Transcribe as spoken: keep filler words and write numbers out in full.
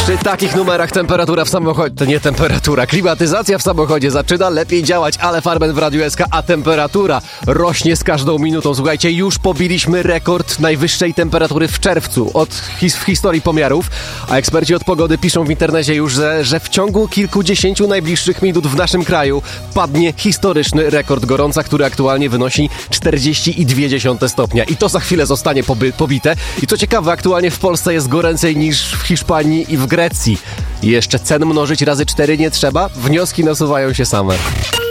Przy takich numerach temperatura w samochodzie, to nie temperatura, klimatyzacja w samochodzie zaczyna lepiej działać, ale Farben w Radiu S K, a temperatura rośnie z każdą minutą. Słuchajcie, już pobiliśmy rekord najwyższej temperatury w czerwcu od his- w historii pomiarów, a eksperci od pogody piszą w internecie już, że, że w ciągu kilkudziesięciu najbliższych minut w naszym kraju padnie historyczny rekord gorąca, który aktualnie wynosi czterdzieści dwa stopnia. I to za chwilę zostanie poby- pobite. I co ciekawe, aktualnie w Polsce jest goręcej niż w Hiszpanii i w Grecji. I jeszcze cen mnożyć razy cztery nie trzeba? Wnioski nasuwają się same.